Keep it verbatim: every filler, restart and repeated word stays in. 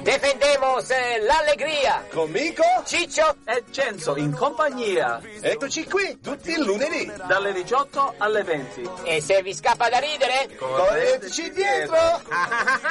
Defendemos eh, l'allegria. Con Mico, Ciccio e Cenzo in compagnia. Eccoci qui, tutti i lunedì. Dalle diciotto alle venti. E se vi scappa da ridere, Correteci dietro.